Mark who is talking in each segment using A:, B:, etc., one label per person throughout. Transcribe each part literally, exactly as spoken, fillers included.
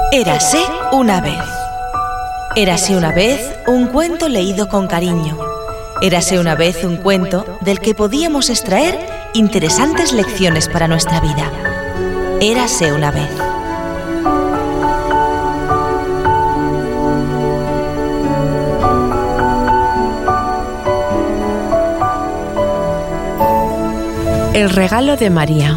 A: Érase una vez. Érase una vez un cuento leído con cariño. Érase una vez un cuento del que podíamos extraer interesantes lecciones para nuestra vida. Érase una vez.
B: El regalo de María.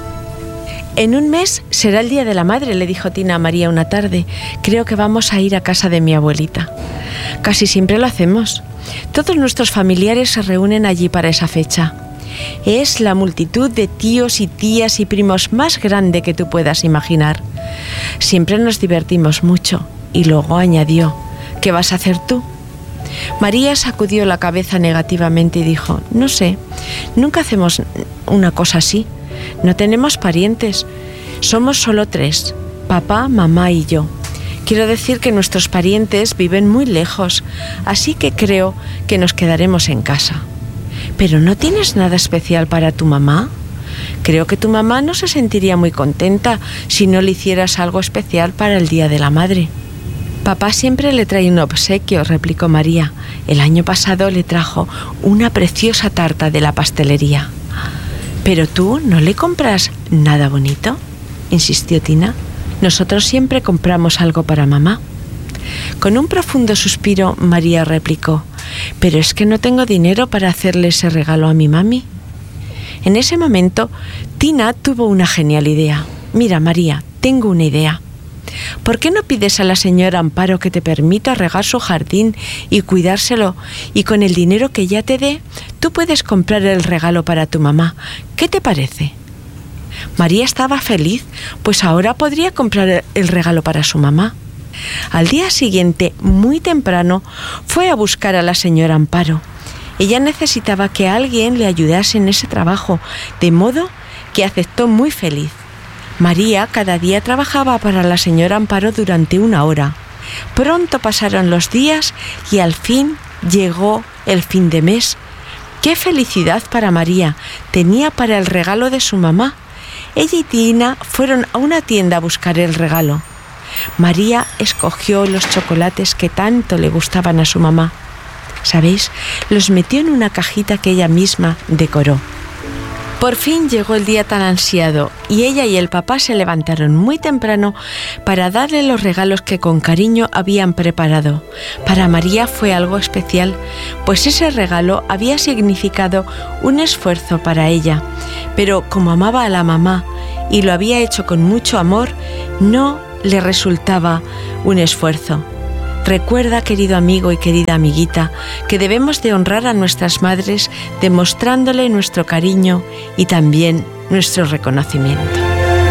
B: En un mes será el Día de la Madre, le dijo Tina a María una tarde. Creo que vamos a ir a casa de mi abuelita. Casi siempre lo hacemos. Todos nuestros familiares se reúnen allí para esa fecha. Es la multitud de tíos y tías y primos más grande que tú puedas imaginar. Siempre nos divertimos mucho. Y luego añadió: ¿qué vas a hacer tú? María sacudió la cabeza negativamente y dijo: no sé, nunca hacemos una cosa así. No tenemos parientes, somos solo tres, papá, mamá y yo. Quiero decir que nuestros parientes viven muy lejos, así que creo que nos quedaremos en casa. ¿Pero no tienes nada especial para tu mamá? Creo que tu mamá no se sentiría muy contenta si no le hicieras algo especial para el Día de la Madre. Papá siempre le trae un obsequio, replicó María. El año pasado le trajo una preciosa tarta de la pastelería. ¿Pero tú no le compras nada bonito?, insistió Tina. Nosotros siempre compramos algo para mamá. Con un profundo suspiro, María replicó: pero es que no tengo dinero para hacerle ese regalo a mi mami. En ese momento, Tina tuvo una genial idea. Mira, María, tengo una idea. ¿Por qué no pides a la señora Amparo que te permita regar su jardín y cuidárselo, y con el dinero que ella te dé, tú puedes comprar el regalo para tu mamá? ¿Qué te parece? María estaba feliz, pues ahora podría comprar el regalo para su mamá. Al día siguiente, muy temprano, fue a buscar a la señora Amparo. Ella necesitaba que alguien le ayudase en ese trabajo, de modo que aceptó muy feliz. María cada día trabajaba para la señora Amparo durante una hora. Pronto pasaron los días y al fin llegó el fin de mes. ¡Qué felicidad para María! Tenía para el regalo de su mamá. Ella y Tina fueron a una tienda a buscar el regalo. María escogió los chocolates que tanto le gustaban a su mamá. ¿Sabéis? Los metió en una cajita que ella misma decoró. Por fin llegó el día tan ansiado y ella y el papá se levantaron muy temprano para darle los regalos que con cariño habían preparado. Para María fue algo especial, pues ese regalo había significado un esfuerzo para ella. Pero como amaba a la mamá y lo había hecho con mucho amor, no le resultaba un esfuerzo. Recuerda, querido amigo y querida amiguita, que debemos de honrar a nuestras madres demostrándole nuestro cariño y también nuestro reconocimiento.